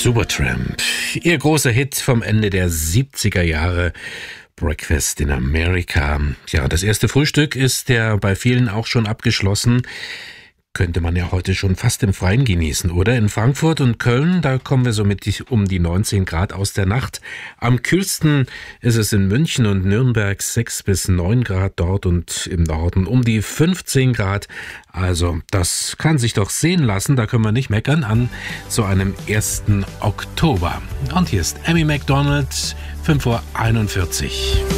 Supertramp, ihr großer Hit vom Ende der 70er Jahre, Breakfast in America. Ja, das erste Frühstück ist ja bei vielen auch schon abgeschlossen. Könnte man ja heute schon fast im Freien genießen, oder? In Frankfurt und Köln, da kommen wir so mit um die 19 Grad aus der Nacht. Am kühlsten ist es in München und Nürnberg 6 bis 9 Grad dort und im Norden um die 15 Grad. Also das kann sich doch sehen lassen, da können wir nicht meckern an so einem 1. Oktober. Und hier ist Amy Macdonald, 5:41 Uhr.